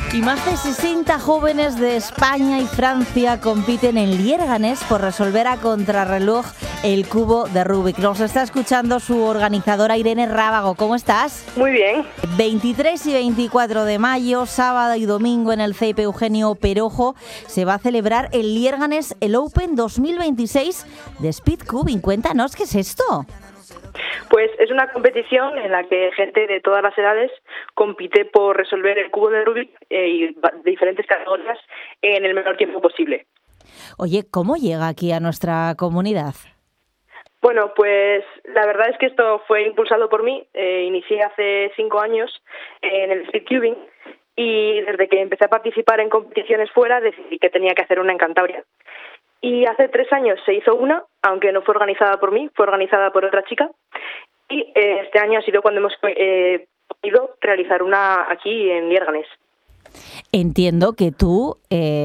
Y más de 60 jóvenes de España y Francia compiten en Liérganes por resolver a contrarreloj el cubo de Rubik. Nos está escuchando su organizadora Irene Rábago. ¿Cómo estás? Muy bien. 23 y 24 de mayo, sábado y domingo en el CIP Eugenio Perojo, se va a celebrar en Liérganes el Open 2026 de Speedcubing. Cuéntanos, ¿qué es esto? Pues es una competición en la que gente de todas las edades compite por resolver el cubo de Rubik y de diferentes categorías en el menor tiempo posible. Oye, ¿cómo llega aquí a nuestra comunidad? Bueno, pues la verdad es que esto fue impulsado por mí. Inicié hace 5 años en el Speedcubing y desde que empecé a participar en competiciones fuera decidí que tenía que hacer una en Cantabria. Y hace 3 años se hizo una, aunque no fue organizada por mí, fue organizada por otra chica. Y este año ha sido cuando hemos podido realizar una aquí en Liérganes. Entiendo que tú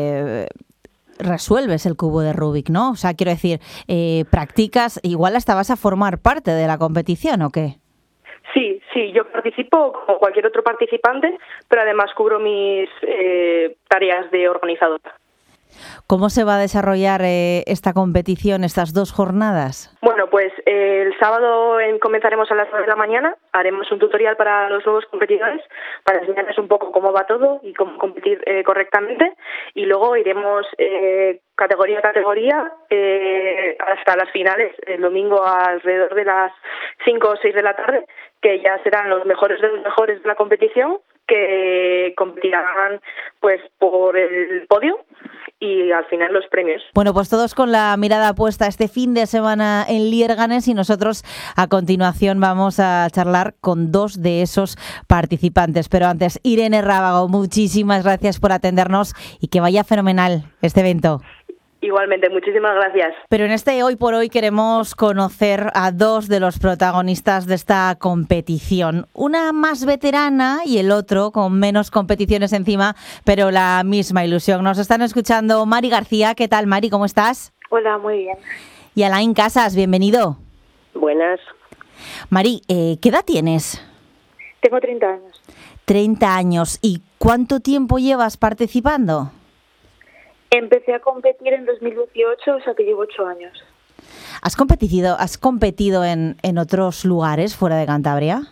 resuelves el cubo de Rubik, ¿no? O sea, quiero decir, practicas, igual hasta vas a formar parte de la competición, ¿o qué? Sí, yo participo como cualquier otro participante, pero además cubro mis tareas de organizadora. ¿Cómo se va a desarrollar esta competición, estas 2 jornadas? Bueno, pues el sábado comenzaremos a las 9 de la mañana, haremos un tutorial para los nuevos competidores para enseñarles un poco cómo va todo y cómo competir correctamente, y luego iremos categoría a categoría hasta las finales, el domingo alrededor de las 5 o 6 de la tarde, que ya serán los mejores de los mejores de la competición, que competirán pues por el podio y al final los premios. Bueno, pues todos con la mirada puesta este fin de semana en Liérganes, y nosotros a continuación vamos a charlar con 2 de esos participantes. Pero antes, Irene Rábago, muchísimas gracias por atendernos y que vaya fenomenal este evento. Igualmente, muchísimas gracias. Pero en este Hoy por Hoy queremos conocer a 2 de los protagonistas de esta competición. Una más veterana y el otro con menos competiciones encima, pero la misma ilusión. Nos están escuchando Mari García. ¿Qué tal, Mari? ¿Cómo estás? Hola, muy bien. Y Alain Casas, bienvenido. Buenas. Mari, ¿qué edad tienes? Tengo 30 años. 30 años. ¿Y cuánto tiempo llevas participando? Empecé a competir en 2018, o sea que llevo 8 años. ¿Has competido en otros lugares fuera de Cantabria?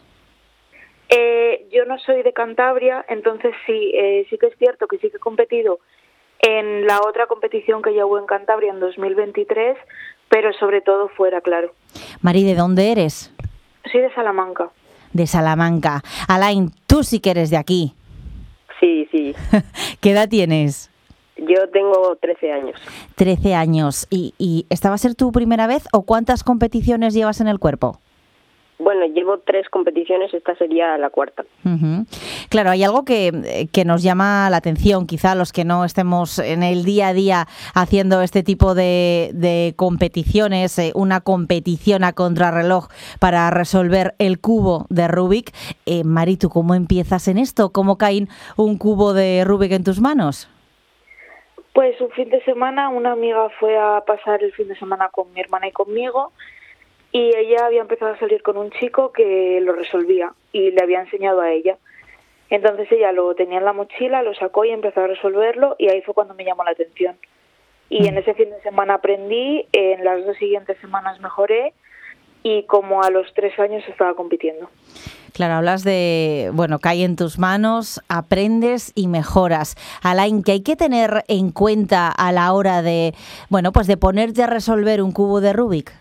Yo no soy de Cantabria, entonces sí que es cierto que sí que he competido en la otra competición que ya hubo en Cantabria en 2023, pero sobre todo fuera, claro. Mari, ¿de dónde eres? Soy de Salamanca. De Salamanca. Alain, tú sí que eres de aquí. Sí. ¿Qué edad tienes? Yo tengo 13 años. 13 años. ¿Y esta va a ser tu primera vez o cuántas competiciones llevas en el cuerpo? Bueno, llevo 3 competiciones, esta sería la 4ª. Uh-huh. Claro, hay algo que nos llama la atención, quizá los que no estemos en el día a día haciendo este tipo de competiciones, una competición a contrarreloj para resolver el cubo de Rubik. Mari, ¿tú cómo empiezas en esto? ¿Cómo cae un cubo de Rubik en tus manos? Pues un fin de semana una amiga fue a pasar el fin de semana con mi hermana y conmigo, y ella había empezado a salir con un chico que lo resolvía y le había enseñado a ella. Entonces ella lo tenía en la mochila, lo sacó y empezó a resolverlo, y ahí fue cuando me llamó la atención. Y en ese fin de semana aprendí, en las 2 siguientes semanas mejoré, y como a los 3 años estaba compitiendo. Claro, hablas de, cae en tus manos, aprendes y mejoras. Alain, ¿qué hay que tener en cuenta a la hora de, de ponerte a resolver un cubo de Rubik?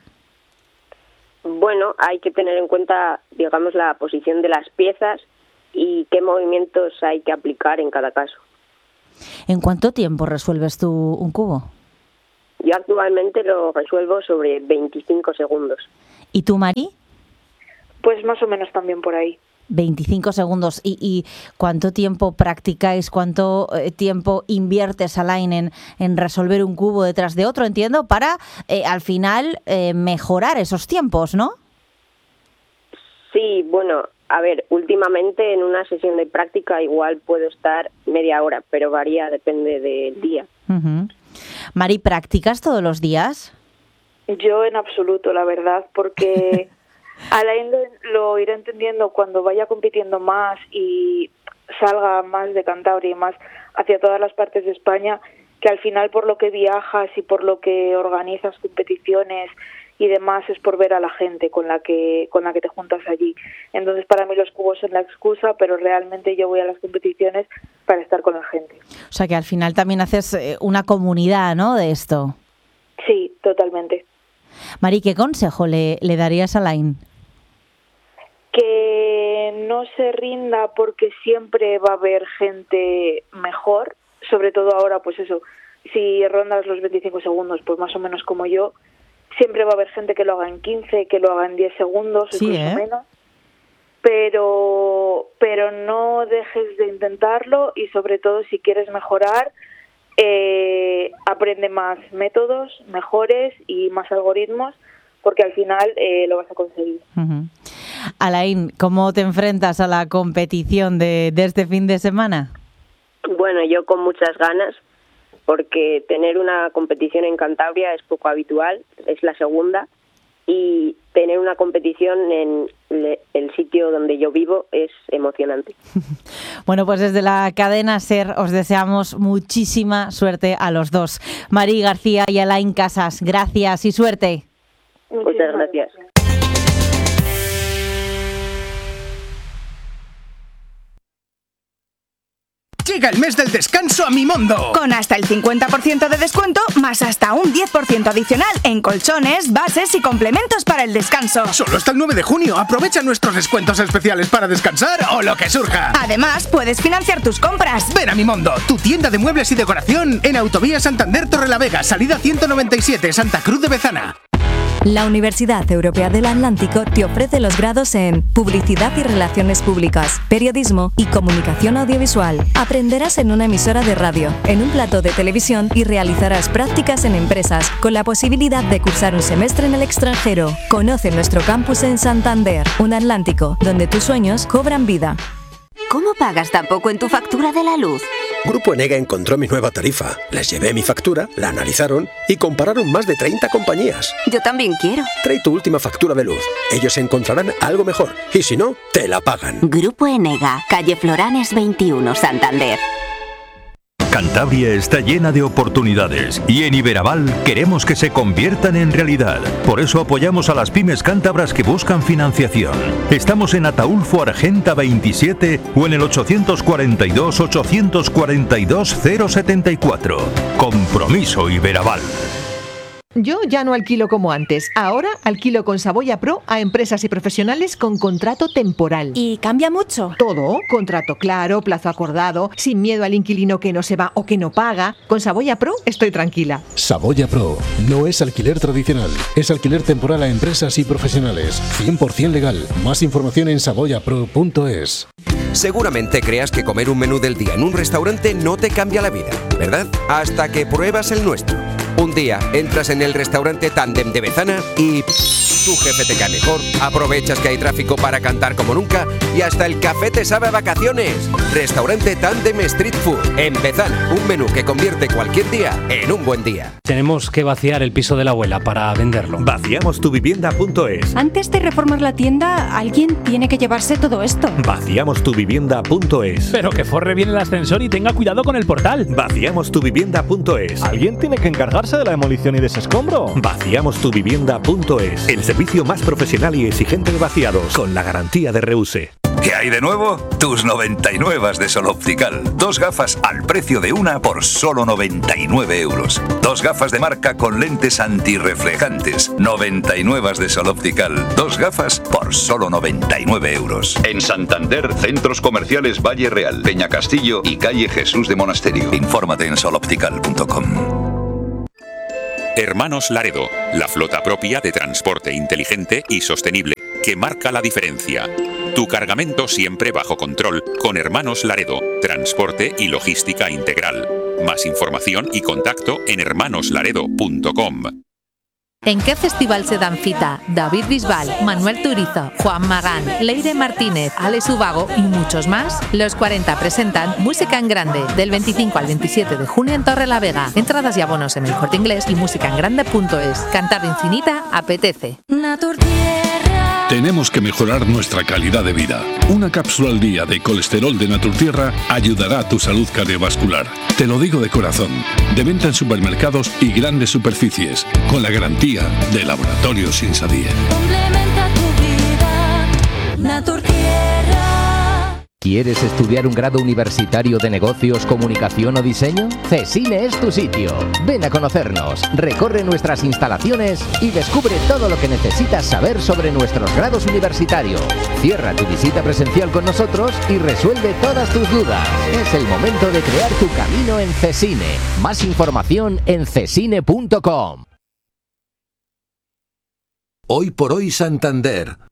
Bueno, hay que tener en cuenta, digamos, la posición de las piezas y qué movimientos hay que aplicar en cada caso. ¿En cuánto tiempo resuelves tú un cubo? Yo actualmente lo resuelvo sobre 25 segundos. ¿Y tú, Mari? Pues más o menos también por ahí. 25 segundos. ¿Y cuánto tiempo practicáis, cuánto tiempo inviertes, Alain, en resolver un cubo detrás de otro, entiendo, para al final mejorar esos tiempos, ¿no? Sí, bueno, a ver, últimamente en una sesión de práctica igual puedo estar media hora, pero varía, depende del día. Uh-huh. Mari, ¿practicas todos los días? Yo en absoluto, la verdad, porque Alain lo irá entendiendo cuando vaya compitiendo más y salga más de Cantabria y más hacia todas las partes de España, que al final por lo que viajas y por lo que organizas competiciones y demás es por ver a la gente con la que te juntas allí. Entonces para mí los cubos son la excusa, pero realmente yo voy a las competiciones para estar con la gente. O sea que al final también haces una comunidad, ¿no?, de esto. Sí, totalmente. Mari, ¿qué consejo le darías a Alain? Que no se rinda, porque siempre va a haber gente mejor, sobre todo ahora, pues eso, si rondas los 25 segundos, pues más o menos como yo, siempre va a haber gente que lo haga en 15, que lo haga en 10 segundos, sí, incluso menos, pero no dejes de intentarlo, y sobre todo si quieres mejorar, aprende más métodos, mejores y más algoritmos, porque al final lo vas a conseguir. Uh-huh. Alain, ¿cómo te enfrentas a la competición de este fin de semana? Bueno, yo con muchas ganas, porque tener una competición en Cantabria es poco habitual, es la segunda, y tener una competición en el sitio donde yo vivo es emocionante. Bueno, pues desde la cadena SER os deseamos muchísima suerte a los dos. Mari García y Alain Casas, gracias y suerte. Muchas gracias. Llega el mes del descanso a Mimondo. Con hasta el 50% de descuento, más hasta un 10% adicional en colchones, bases y complementos para el descanso. Solo hasta el 9 de junio. Aprovecha nuestros descuentos especiales para descansar o lo que surja. Además, puedes financiar tus compras. Ven a Mimondo, tu tienda de muebles y decoración en Autovía Santander Torrelavega, salida 197, Santa Cruz de Bezana. La Universidad Europea del Atlántico te ofrece los grados en Publicidad y Relaciones Públicas, Periodismo y Comunicación Audiovisual. Aprenderás en una emisora de radio, en un plató de televisión y realizarás prácticas en empresas, con la posibilidad de cursar un semestre en el extranjero. Conoce nuestro campus en Santander, un Atlántico donde tus sueños cobran vida. ¿Cómo pagas tan poco en tu factura de la luz? Grupo Enega encontró mi nueva tarifa. Les llevé mi factura, la analizaron y compararon más de 30 compañías. Yo también quiero. Trae tu última factura de luz. Ellos encontrarán algo mejor y si no, te la pagan. Grupo Enega, calle Floranes 21, Santander. Cantabria está llena de oportunidades y en Iberaval queremos que se conviertan en realidad. Por eso apoyamos a las pymes cántabras que buscan financiación. Estamos en Ataulfo Argenta 27 o en el 842-842-074. Compromiso Iberaval. Yo ya no alquilo como antes. Ahora alquilo con Saboya Pro a empresas y profesionales con contrato temporal. ¿Y cambia mucho? Todo. Contrato claro, plazo acordado, sin miedo al inquilino que no se va o que no paga. Con Saboya Pro estoy tranquila. Saboya Pro no es alquiler tradicional. Es alquiler temporal a empresas y profesionales. 100% legal. Más información en saboyapro.es. Seguramente creas que comer un menú del día en un restaurante no te cambia la vida, ¿verdad? Hasta que pruebas el nuestro. Un día entras en el restaurante Tándem de Bezana y tu jefe te cae mejor, aprovechas que hay tráfico para cantar como nunca y hasta el café te sabe a vacaciones. Restaurante Tándem Street Food en Bezana, un menú que convierte cualquier día en un buen día. Tenemos que vaciar el piso de la abuela para venderlo. Vaciamostuvivienda.es. Antes de reformar la tienda, alguien tiene que llevarse todo esto. Vaciamostuvivienda.es. Pero que forre bien el ascensor y tenga cuidado con el portal. Vaciamostuvivienda.es. Alguien tiene que encargarse de la demolición y desescombro. Vaciamostuvivienda.es. El servicio más profesional y exigente de vaciados, con la garantía de Reuse. ¿Qué hay de nuevo? Tus 99 de Sol Optical. 2 gafas al precio de una por solo 99 euros. 2 gafas de marca con lentes antirreflejantes. 99 de Sol Optical. 2 gafas por solo 99 euros. En Santander, centros comerciales Valle Real, Peña Castillo y calle Jesús de Monasterio. Infórmate en soloptical.com. Hermanos Laredo, la flota propia de transporte inteligente y sostenible que marca la diferencia. Tu cargamento siempre bajo control con Hermanos Laredo, transporte y logística integral. Más información y contacto en hermanoslaredo.com. ¿En qué festival se dan cita David Bisbal, Manuel Turizo, Juan Magán, Leire Martínez, Alex Ubago y muchos más? Los 40 presentan Música en Grande del 25 al 27 de junio en Torrelavega. Entradas y abonos en El Corte Inglés y musicaengrande.es. Cantar infinita apetece. Natur Tierra. Tenemos que mejorar nuestra calidad de vida. Una cápsula al día de colesterol de Naturtierra ayudará a tu salud cardiovascular. Te lo digo de corazón. De venta en supermercados y grandes superficies, con la garantía de Laboratorios Insadier. Complementa tu vida, Naturtierra. ¿Quieres estudiar un grado universitario de negocios, comunicación o diseño? CESINE es tu sitio. Ven a conocernos, recorre nuestras instalaciones y descubre todo lo que necesitas saber sobre nuestros grados universitarios. Cierra tu visita presencial con nosotros y resuelve todas tus dudas. Es el momento de crear tu camino en CESINE. Más información en cesine.com. Hoy por hoy Santander.